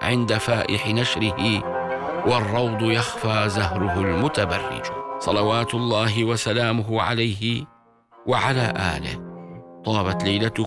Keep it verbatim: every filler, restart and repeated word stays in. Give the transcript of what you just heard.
عند فائح نشره، والروض يخفى زهره المتبرج. صلوات الله وسلامه عليه وعلى آله. طابت ليلتكم